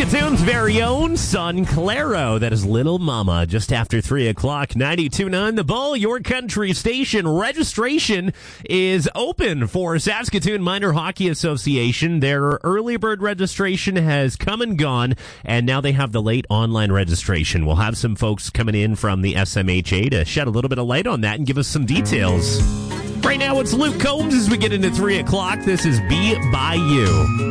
Saskatoon's very own Son Claro. That is Little Mama, just after 3 o'clock. 92.9 The Bull, your country station. Registration is open for Saskatoon Minor Hockey Association. Their early bird registration has come and gone, and now they have the late online registration. We'll have some folks coming in from the SMHA to shed a little bit of light on that and give us some details. Right now, it's Luke Combs as we get into 3 o'clock. This is Be By You.